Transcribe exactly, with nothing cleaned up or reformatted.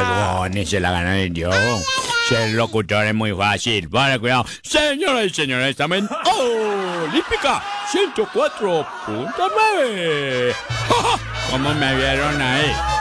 Perdón, se la gana de Dios. Ser locutor es muy fácil. Vale, cuidado. Señoras y señores, también Olímpica ciento cuatro punto nueve. ¿Cómo me vieron ahí?